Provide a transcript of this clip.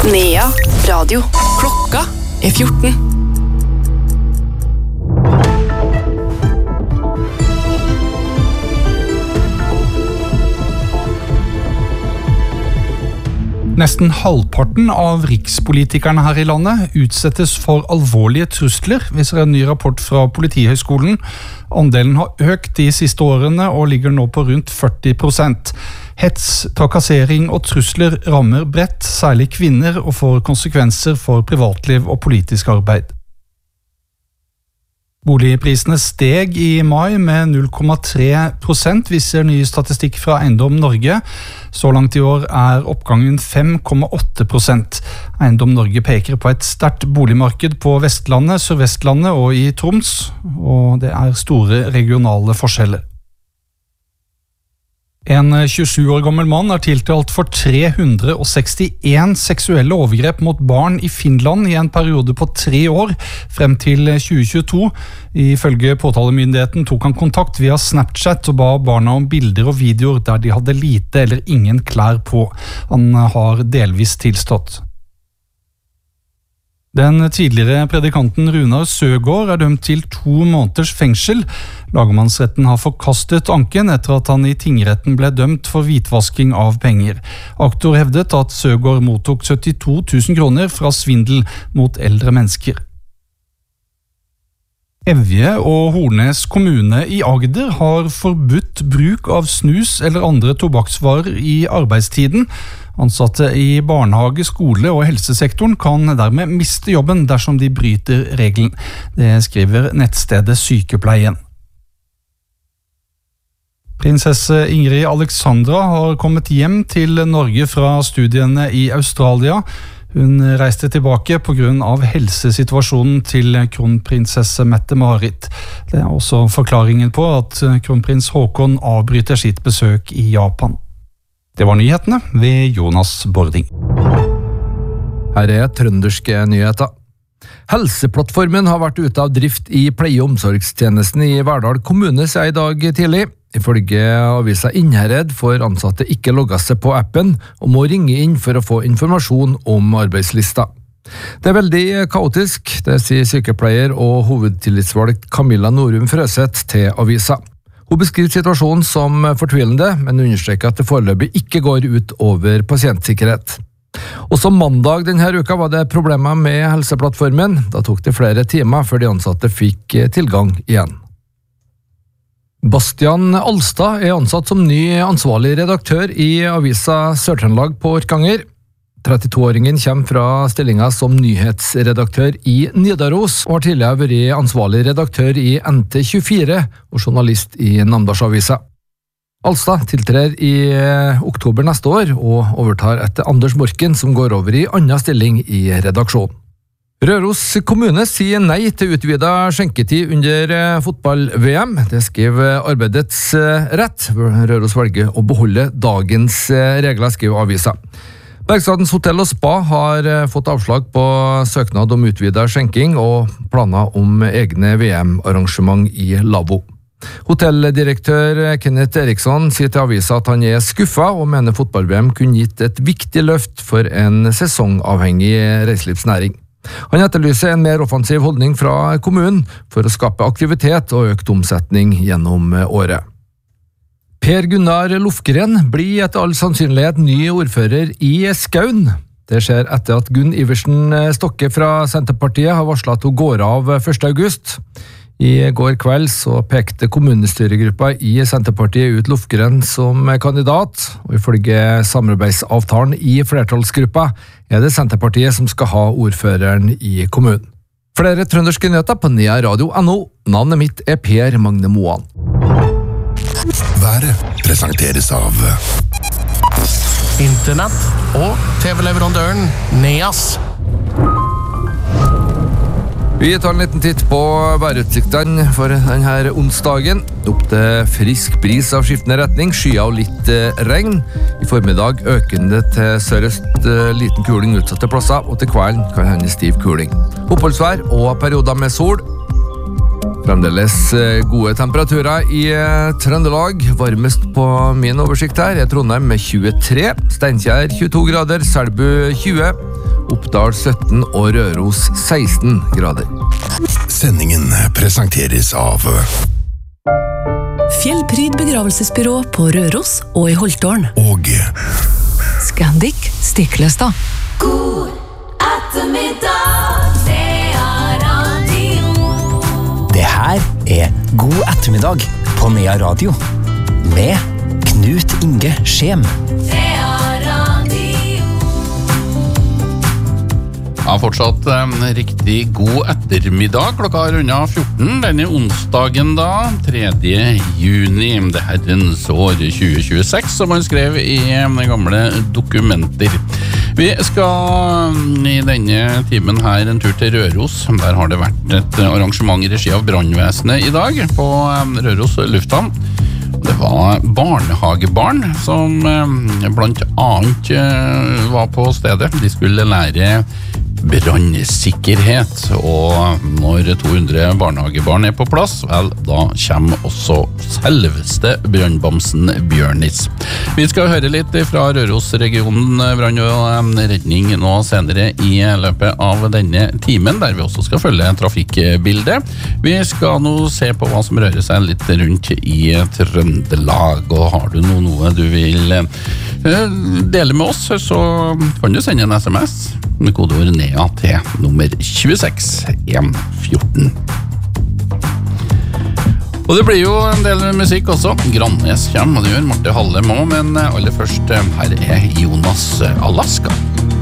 Nea Radio. Klokka 14. Nesten halvparten av rikspolitikerne her i landet utsettes for alvorlige trusler, viser en ny rapport fra Politihøgskolen. Andelen har økt de siste årene og ligger nå på rundt 40%. Hets, trakassering og trusler rammer bredt, særlig kvinner, og får konsekvenser for privatliv og politisk arbeid. Boligprisene steg i mai med 0,3%, viser ny statistikk fra Eiendom Norge. Så langt i år er oppgangen 5,8%. Eiendom Norge peker på et sterkt boligmarked på Vestlandet, Sørvestlandet og i Troms, og det er store regionale forskjeller. En 27 år gammel mann er tiltalt for 361 seksuelle overgrep mot barn i Finland i en periode på 3 år, frem til 2022. Ifølge påtalemyndigheten tok han kontakt via Snapchat og ba barna om bilder og videoer der de hadde lite eller ingen klær på. Han har delvis tilstått. Den tidligere predikanten Runar Søgaard er dømt til 2 måneders fengsel. Lagmannsretten har forkastet anken etter at han i tingretten ble dømt for hvitvasking av penger. Aktor hevdet at Søgaard mottok 72 000 kroner fra svindel mot eldre mennesker. Evje og Hornes kommune i Agder har forbudt bruk av snus eller andre tobakksvarer i arbeidstiden. Ansatte i barnehage, skole og helsesektoren kan dermed miste jobben dersom de bryter regelen. Det skriver nettstedet Sykepleien. Prinsesse Ingrid Alexandra har kommet hjem til Norge fra studiene i Australia. Hun reiste tilbake på grunn av helsesituasjonen til kronprinsesse Mette-Marit. Det er også forklaringen på at kronprins Håkon avbryter sitt besøk i Japan. Det var nyhetene ved Jonas Bording. Her er trønderske nyheter. Helseplattformen har vært ute av drift i pleie- og omsorgstjenesten i Verdal kommune siden i dag tidlig. Ifølge avisa Innherred får ansatte ikke logge seg på appen og må ringe inn for å få informasjon om arbeidslista. Det er veldig kaotisk, det sier sykepleier og hovedtillitsvalgt Camilla Norum Frøseth til avisa. Hun beskriver situasjonen som fortvilende, men understreker at det foreløpig ikke går ut over pasientsikkerhet. Også mandag denne uka var det problemer med helseplattformen. Da tok det flere timer før de ansatte fikk tilgang igjen. Bastian Alstad er ansatt som ny ansvarlig redaktør i avisa Sør-Trøndelag på Orkanger. 32-åringen kommer fra stillingen som nyhetsredaktør i Nidaros og har tidligere vært ansvarlig redaktør i NT24 og journalist i Namdalsavisa. Alstad tiltrer i oktober neste år og overtar etter Anders Morken som går over i annen stilling i redaksjonen. Røros kommune sier nei til utvidet skjenketid under fotball-VM. Det skriver Arbeidets Rett. Røros velger å beholde dagens regler, skriver avisa. Bergstadens hotell og spa har fått avslag på søknad om utvidet skjenking og planer om egne VM-arrangement i Lavvo. Hotelldirektør Kenneth Eriksson sier til avisa at han er skuffet og mener fotball-VM kunne gitt et viktig løft for en sesongavhengig reiselivsnæring. Han etterlyser en mer offensiv holdning fra kommunen for å skape aktivitet og økt omsetning gjennom året. Per Gunnar Lofgren blir etter all sannsynlighet ny ordfører i Skaun. Det skjer etter at Gunn Iversen Stokke fra Senterpartiet har varslet at hun går av 1. august. I går kveld så pekte kommunestyregruppa i Senterpartiet ut Lofgren som kandidat, og ifølge samarbeidsavtalen i flertallsgruppa er det Senterpartiet som skal ha ordføreren i kommunen. Flere trønderske nyheter på nearadio.no. Navnet mitt er Per Magne Moan. Været presenteres av Internett og TV-leverandøren Neas. Vi tar en liten titt på værutsiktene for denne onsdagen. Opp til frisk bris av skiftende retning, skyer og litt regn. I formiddag økende til sørøst, liten kuling utsatte plasser, og til kvelden kan hende stiv kuling. Oppholdsvær og perioder med sol. Fremdeles gode temperaturer i Trøndelag. Varmest på min oversikt her er Trondheim med 23, Steinkjer 22 grader, Selbu 20, Oppdal 17 og Røros 16 grader. Sendingen presenteres av Fjellpryd begravelsesbyrå på Røros og i Holtårn. og Scandic Stiklestad. God ettermiddag, det radio. Det her God ettermiddag på Nea Radio med Knut Inge Skjem. Det radio. Ja, fortsatt riktig god ettermiddag. Klokka rundet 14. Denne onsdagen da, 3. juni. Det herrens år 2026, som man skrev i gamle dokumenter. Vi skal i denne timen her en tur til Røros. Der har det vært et arrangement i regi av Brandvesenet i dag på Røros lufthavn. Det var barnehagebarn som blant annet var på stedet. De skulle lære brannsikkerhet, og når 200 barnehagebarn på plass, vel, da kommer også selveste brannbamsen Bjørnis. Vi skal høre litt fra Røros-regionen brann og redning nå senere i løpet av denne timen, der vi også skal følge trafikkbildet. Vi skal nå se på hva som rører seg litt rundt i Trøndelag, og har du noe du vil dele med oss, så kan du sende en SMS med kodeord NEA til nummer 26114. Og det blir jo en del musikk også. Grannes kommer, og det gjør Marte Hallem også, men aller først her Jonas Alaska.